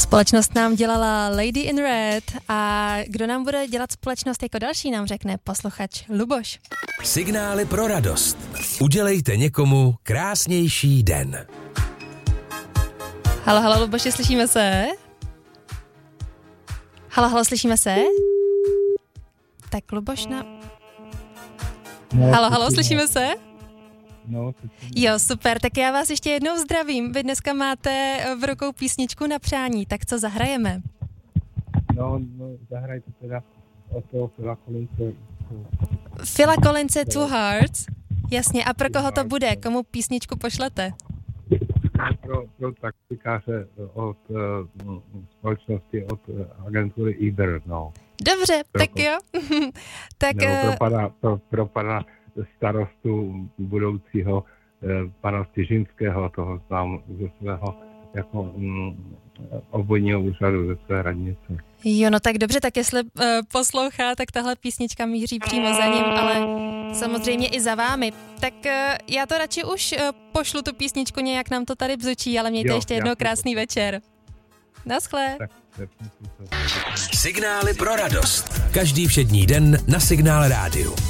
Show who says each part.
Speaker 1: Společnost nám dělala Lady in Red a kdo nám bude dělat společnost jako další, nám řekne posluchač Luboš.
Speaker 2: Signály pro radost. Udělejte někomu krásnější den.
Speaker 1: Halo, Luboši, slyšíme se? Halo, slyšíme se? Tak Luboš na... Halo, slyšíme se?
Speaker 3: No,
Speaker 1: jo, super, tak já vás ještě jednou zdravím. Vy dneska máte v rukou písničku na přání, tak co zahrajeme?
Speaker 3: No, zahrajte teda od toho Phila Collinse.
Speaker 1: Phila Collinse Two Hearts? Jasně, a pro koho to bude? Komu písničku pošlete?
Speaker 3: Pro taxikáře od společnosti, od agentury Uber, no.
Speaker 1: Dobře, tak jo. Tak,
Speaker 3: pro pana starostu budoucího, pana Stěžinského, toho znám ze svého jako obvodního úřadu, ze své radnice.
Speaker 1: Jo, no tak dobře, tak jestli poslouchá, tak tahle písnička míří přímo za ním, ale samozřejmě i za vámi. Tak já to radši už pošlu tu písničku, nějak nám to tady bzučí, ale mějte ještě jednou krásný večer. Naschle.
Speaker 2: Signály pro radost. Každý všední den na Signál rádiu.